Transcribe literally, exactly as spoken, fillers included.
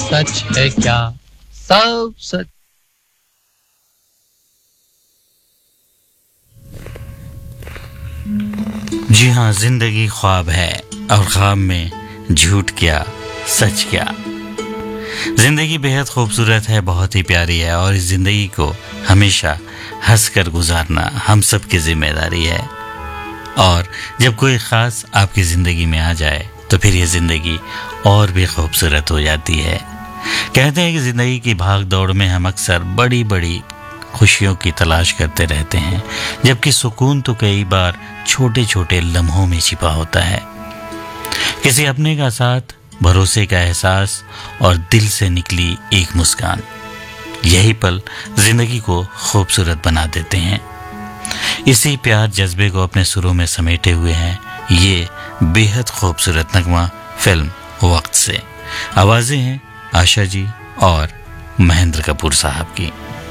सच है क्या, सब सच। जी हाँ, जिंदगी ख्वाब है और ख्वाब में झूठ क्या सच क्या। जिंदगी बेहद खूबसूरत है, बहुत ही प्यारी है और इस जिंदगी को हमेशा हंसकर गुजारना हम सब की जिम्मेदारी है। और जब कोई ख़ास आपकी ज़िंदगी में आ जाए तो फिर ये ज़िंदगी और भी खूबसूरत हो जाती है। कहते हैं कि ज़िंदगी की भाग दौड़ में हम अक्सर बड़ी बड़ी खुशियों की तलाश करते रहते हैं, जबकि सुकून तो कई बार छोटे छोटे लम्हों में छिपा होता है। किसी अपने का साथ, भरोसे का एहसास और दिल से निकली एक मुस्कान, यही पल जिंदगी को खूबसूरत बना देते हैं। इसी प्यार जज्बे को अपने सुरों में समेटे हुए हैं ये बेहद खूबसूरत नगमा फिल्म वक्त से। आवाजें हैं आशा जी और महेंद्र कपूर साहब की।